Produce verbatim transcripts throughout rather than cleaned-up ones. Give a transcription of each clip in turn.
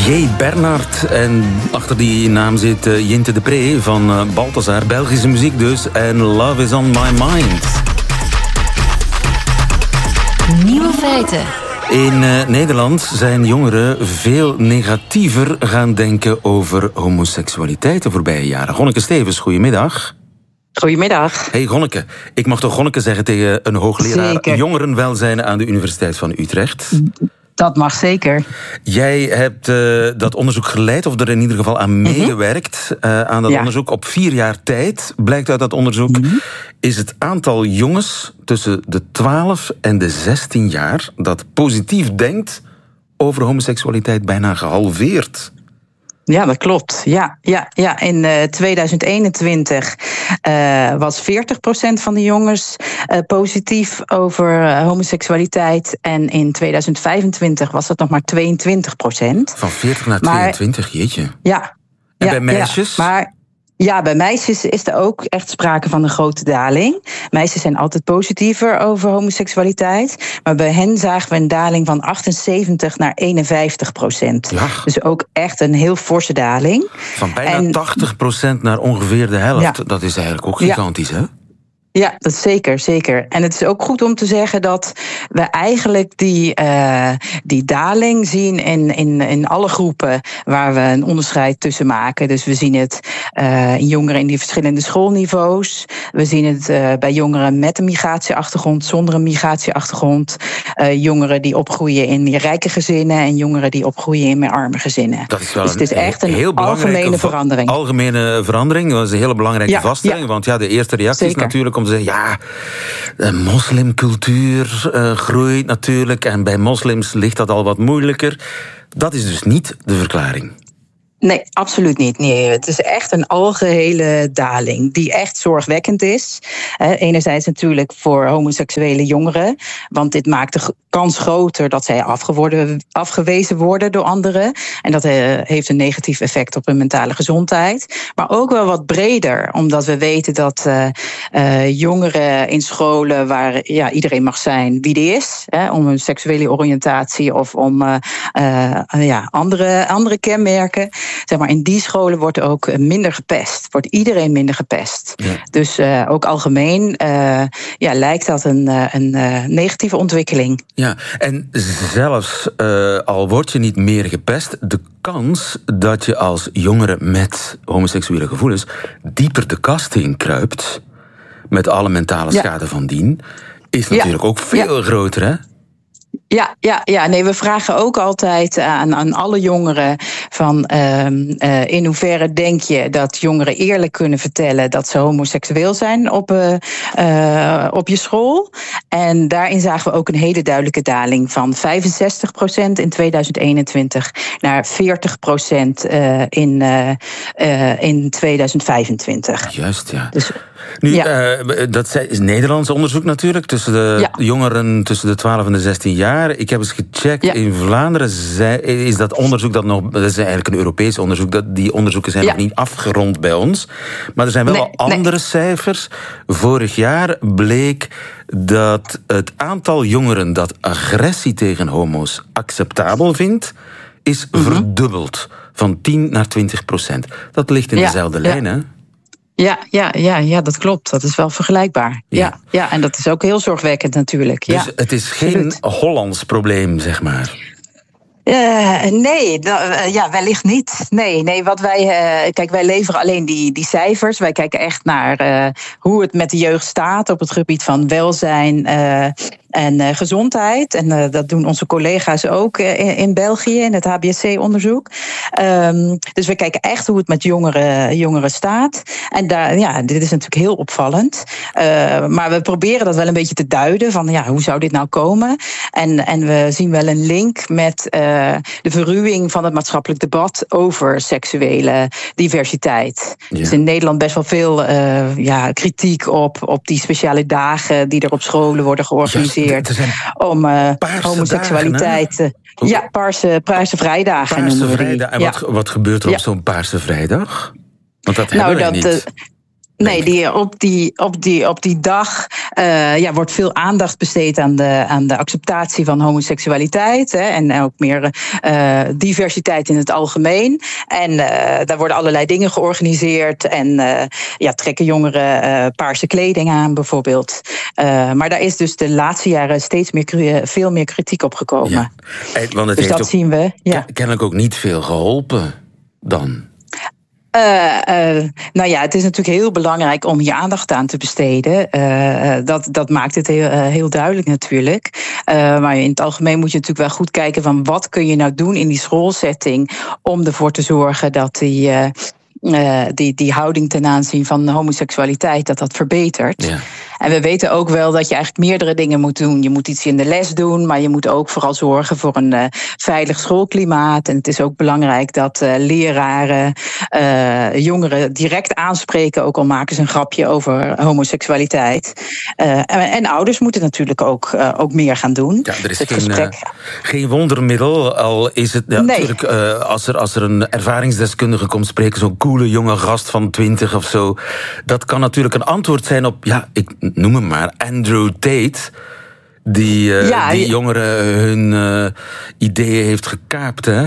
J. Bernard. En achter die naam zit uh, Jinte de Pre van uh, Balthazar. Belgische muziek dus. En Love is on my mind. Nieuwe feiten. In uh, Nederland zijn jongeren veel negatiever gaan denken over homoseksualiteit de voorbije jaren. Gonneke Stevens, goedemiddag. Goedemiddag. Hey Gonneke, ik mag toch Gonneke zeggen tegen een hoogleraar Zeker. jongerenwelzijn aan de Universiteit van Utrecht? Dat mag zeker. Jij hebt uh, dat onderzoek geleid, of er in ieder geval aan meegewerkt. Uh, aan dat Ja. onderzoek op vier jaar tijd. Blijkt uit dat onderzoek, Mm-hmm. is het aantal jongens tussen de twaalf en de zestien jaar dat positief denkt over homoseksualiteit bijna gehalveerd. Ja, dat klopt. Ja, ja, ja. In uh, tweeduizend eenentwintig uh, was veertig procent van de jongens uh, positief over uh, homoseksualiteit. En in tweeduizend vijfentwintig was dat nog maar tweeëntwintig procent. Van veertig naar Maar- tweeëntwintig, jeetje. Ja. En ja, bij meisjes? Ja, maar ja, bij meisjes is er ook echt sprake van een grote daling. Meisjes zijn altijd positiever over homoseksualiteit. Maar bij hen zagen we een daling van achtenzeventig naar eenenvijftig procent. Ja. Dus ook echt een heel forse daling. Van bijna En- tachtig procent naar ongeveer de helft. Ja. Dat is eigenlijk ook Ja. gigantisch, hè? Ja, dat is zeker, zeker. En het is ook goed om te zeggen dat we eigenlijk die, uh, die daling zien in, in, in alle groepen waar we een onderscheid tussen maken. Dus we zien het uh, in jongeren in die verschillende schoolniveaus. We zien het uh, bij jongeren met een migratieachtergrond, zonder een migratieachtergrond. Uh, jongeren die opgroeien in meer rijke gezinnen en jongeren die opgroeien in meer arme gezinnen. Dat is wel Dus het is een echt een heel belangrijke algemene va- verandering. Algemene verandering, dat is een hele belangrijke Ja, vaststelling. ja. Want ja, de eerste reactie is Zeker. natuurlijk om te zeggen, ja, de moslimcultuur uh, groeit natuurlijk en bij moslims ligt dat al wat moeilijker. Dat is dus niet de verklaring. Nee, absoluut niet. Nee, het is echt een algehele daling die echt zorgwekkend is. Eh, enerzijds natuurlijk voor homoseksuele jongeren, want dit maakt de g- kans groter dat zij afgeworden, afgewezen worden door anderen. En dat eh, heeft een negatief effect op hun mentale gezondheid. Maar ook wel wat breder, omdat we weten dat uh, uh, jongeren in scholen waar ja, iedereen mag zijn wie die is, hè, om een seksuele oriëntatie of om uh, uh, ja, andere, andere kenmerken. Zeg maar, in die scholen wordt ook minder gepest. Wordt iedereen minder gepest. Ja. Dus uh, ook algemeen uh, ja, lijkt dat een, uh, een uh, negatieve ontwikkeling. Ja, en zelfs uh, al word je niet meer gepest, de kans dat je als jongere met homoseksuele gevoelens dieper de kast in kruipt, met alle mentale Ja. schade van dien, is Ja. natuurlijk ook veel groter, hè? Ja, ja, ja, nee, we vragen ook altijd aan, aan alle jongeren van uh, uh, in hoeverre denk je dat jongeren eerlijk kunnen vertellen dat ze homoseksueel zijn op, uh, uh, op je school. En daarin zagen we ook een hele duidelijke daling van vijfenzestig procent in tweeduizend eenentwintig naar veertig procent uh, in, uh, uh, in tweeduizend vijfentwintig. Juist, ja. Dus, Nu, ja. uh, dat is Nederlands onderzoek natuurlijk, tussen de Ja. jongeren tussen de twaalf en de zestien jaar. Ik heb eens gecheckt, Ja. in Vlaanderen zei- is dat onderzoek dat nog, dat is eigenlijk een Europees onderzoek, dat, die onderzoeken zijn Ja. nog niet afgerond bij ons. Maar er zijn wel Nee, al andere nee. cijfers. Vorig jaar bleek dat het aantal jongeren dat agressie tegen homo's acceptabel vindt, is Mhm. verdubbeld. Van tien naar twintig procent. Dat ligt in Ja, dezelfde ja. lijn, hè? Ja, ja, ja, ja, dat klopt. Dat is wel vergelijkbaar. Ja. Ja, ja, en dat is ook heel zorgwekkend natuurlijk. Dus ja, het is geen absoluut. Hollands probleem, zeg maar. Uh, nee, uh, ja, wellicht niet. Nee, nee, wat wij, uh, kijk, wij leveren alleen die, die cijfers. Wij kijken echt naar uh, hoe het met de jeugd staat op het gebied van welzijn uh, en uh, gezondheid. En uh, dat doen onze collega's ook uh, in, in België, in het H B S C-onderzoek. Um, dus we kijken echt hoe het met jongeren, jongeren staat. En daar, ja, dit is natuurlijk heel opvallend. Uh, maar we proberen dat wel een beetje te duiden van, ja, hoe zou dit nou komen? En, en we zien wel een link met uh, de verruwing van het maatschappelijk debat over seksuele diversiteit. Ja. Er is in Nederland best wel veel uh, ja, kritiek op, op die speciale dagen die er op scholen worden georganiseerd. Juist, er zijn om uh, paarse homoseksualiteit. dagen, uh, ja, paarse, paarse vrijdagen Paarse noemen we die. vrijdag. En Ja. wat, wat gebeurt er Ja. op zo'n paarse vrijdag? Want dat Nou, hebben wij dat, niet. uh, Nee, die, op, die, op, die, op die dag uh, ja, wordt veel aandacht besteed aan de, aan de acceptatie van homoseksualiteit. Hè, en ook meer uh, diversiteit in het algemeen. En uh, daar worden allerlei dingen georganiseerd. En uh, ja, trekken jongeren uh, paarse kleding aan bijvoorbeeld. Uh, maar daar is dus de laatste jaren steeds meer, veel meer kritiek op gekomen. Ja. Want het dus heeft dat zien we. Ja. Kennelijk ook niet veel geholpen dan. Uh, uh, nou ja, het is natuurlijk heel belangrijk om hier aandacht aan te besteden. Uh, dat, dat maakt het heel, uh, heel duidelijk natuurlijk. Uh, maar in het algemeen moet je natuurlijk wel goed kijken van wat kun je nou doen in die schoolsetting om ervoor te zorgen dat die, uh, uh, die, die houding ten aanzien van homoseksualiteit dat dat verbetert. Ja. En we weten ook wel dat je eigenlijk meerdere dingen moet doen. Je moet iets in de les doen, maar je moet ook vooral zorgen voor een uh, veilig schoolklimaat. En het is ook belangrijk dat uh, leraren uh, jongeren direct aanspreken, ook al maken ze een grapje over homoseksualiteit. Uh, en, en ouders moeten natuurlijk ook, uh, ook meer gaan doen. Ja, er is geen, uh, geen wondermiddel, al is het ja, nee. natuurlijk uh, als er, als er een ervaringsdeskundige komt spreken, zo'n coole jonge gast van twintig of zo, dat kan natuurlijk een antwoord zijn op, ja, ik noem hem maar, Andrew Tate, die, uh, ja, die jongeren hun uh, ideeën heeft gekaapt, hè?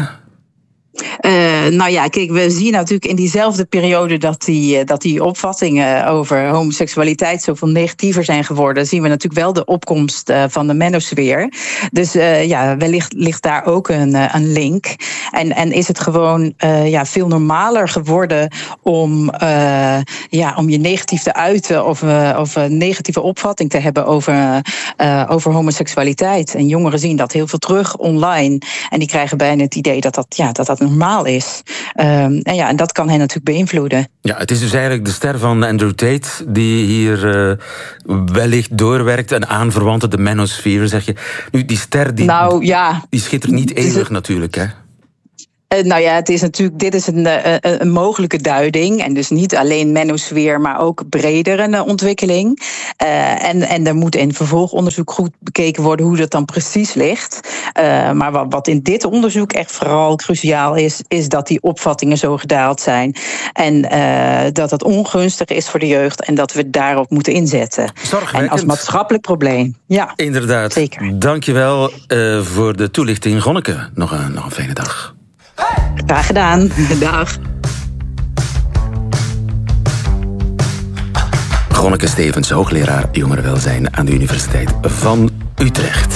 Uh, nou ja, kijk, we zien natuurlijk in diezelfde periode dat die, dat die opvattingen over homoseksualiteit zoveel negatiever zijn geworden, zien we natuurlijk wel de opkomst uh, van de manosfeer. Dus uh, ja, wellicht ligt daar ook een, uh, een link. En, en is het gewoon uh, ja, veel normaler geworden om, uh, ja, om je negatief te uiten of, uh, of een negatieve opvatting te hebben over, uh, over homoseksualiteit. En jongeren zien dat heel veel terug online. En die krijgen bijna het idee dat dat, ja, dat, dat normaal is. Um, en ja, en dat kan hen natuurlijk beïnvloeden. Ja, het is dus eigenlijk de ster van Andrew Tate die hier uh, wellicht doorwerkt. Een aanverwante, de manosfeer, zeg je. Nu, die ster die, nou, ja. die schittert niet eeuwig natuurlijk, hè? Uh, nou ja, het is natuurlijk, dit is een, uh, een mogelijke duiding. En dus niet alleen manosfeer, maar ook breder een uh, ontwikkeling. Uh, en, en er moet in vervolgonderzoek goed bekeken worden hoe dat dan precies ligt. Uh, maar wat, wat in dit onderzoek echt vooral cruciaal is, is dat die opvattingen zo gedaald zijn. En uh, dat dat ongunstig is voor de jeugd en dat we daarop moeten inzetten. En als maatschappelijk probleem. Ja, inderdaad. Zeker. Dankjewel uh, voor de toelichting, Gonneke. Nog een, nog een fijne dag. Graag gedaan. Dag. Gonneke Stevens, hoogleraar jongerenwelzijn aan de Universiteit van Utrecht.